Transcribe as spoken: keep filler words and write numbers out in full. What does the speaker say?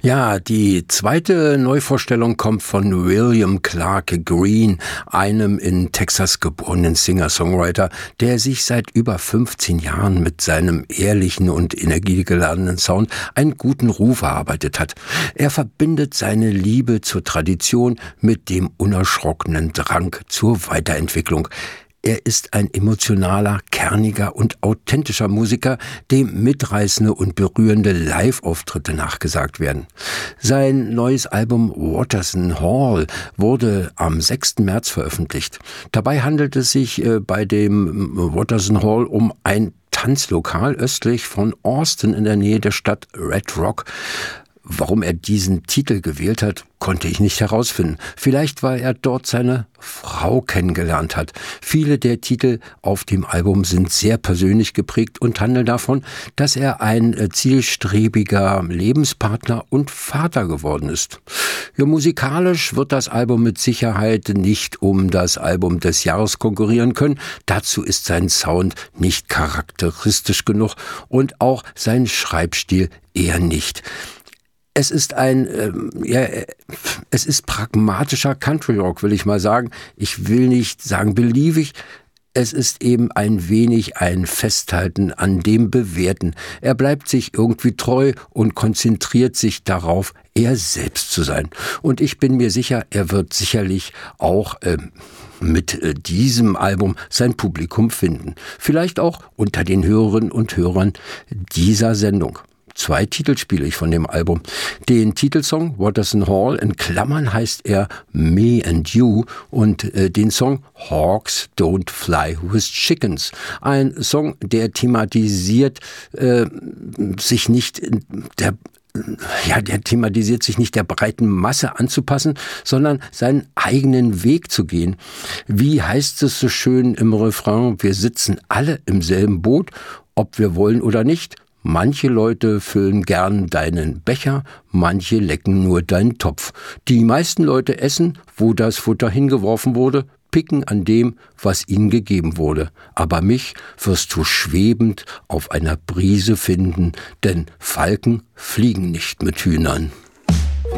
Ja, die zweite Neuvorstellung kommt von William Clark Green, einem in Texas geborenen Singer-Songwriter, der sich seit über fünfzehn Jahren mit seinem ehrlichen und energiegeladenen Sound einen guten Ruf erarbeitet hat. Er verbindet seine Liebe zur Tradition mit dem unerschrockenen Drang zur Weiterentwicklung. Er ist ein emotionaler, kerniger und authentischer Musiker, dem mitreißende und berührende Live-Auftritte nachgesagt werden. Sein neues Album Watterson Hall wurde am sechsten März veröffentlicht. Dabei handelt es sich äh, bei dem Watterson Hall um ein Tanzlokal östlich von Austin in der Nähe der Stadt Red Rock. Warum er diesen Titel gewählt hat, konnte ich nicht herausfinden. Vielleicht, weil er dort seine Frau kennengelernt hat. Viele der Titel auf dem Album sind sehr persönlich geprägt und handeln davon, dass er ein zielstrebiger Lebenspartner und Vater geworden ist. Ja, musikalisch wird das Album mit Sicherheit nicht um das Album des Jahres konkurrieren können. Dazu ist sein Sound nicht charakteristisch genug und auch sein Schreibstil eher nicht. Es ist ein, ähm, ja, es ist pragmatischer Country Rock, will ich mal sagen. Ich will nicht sagen beliebig. Es ist eben ein wenig ein Festhalten an dem Bewährten. Er bleibt sich irgendwie treu und konzentriert sich darauf, er selbst zu sein. Und ich bin mir sicher, er wird sicherlich auch ähm, mit äh, diesem Album sein Publikum finden. Vielleicht auch unter den Hörerinnen und Hörern dieser Sendung. Zwei Titel spiele ich von dem Album. Den Titelsong Watterson Hall, in Klammern heißt er Me and You, und äh, den Song Hawks Don't Fly with Chickens. Ein Song, der thematisiert äh, sich nicht der Ja, der thematisiert sich nicht der breiten Masse anzupassen, sondern seinen eigenen Weg zu gehen. Wie heißt es so schön im Refrain? Wir sitzen alle im selben Boot, ob wir wollen oder nicht. Manche Leute füllen gern deinen Becher, manche lecken nur deinen Topf. Die meisten Leute essen, wo das Futter hingeworfen wurde, picken an dem, was ihnen gegeben wurde. Aber mich wirst du schwebend auf einer Brise finden, denn Falken fliegen nicht mit Hühnern.